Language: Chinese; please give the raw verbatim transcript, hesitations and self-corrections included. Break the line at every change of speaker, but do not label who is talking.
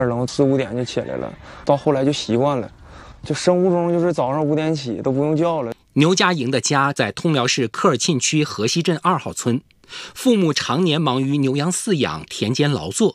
然后四五点就起来了，到后来就习惯了，就生物钟就是早上五点起都不用叫了。
牛家营的家在通辽市科尔沁区河西镇二号村，父母常年忙于牛羊饲养、田间劳作，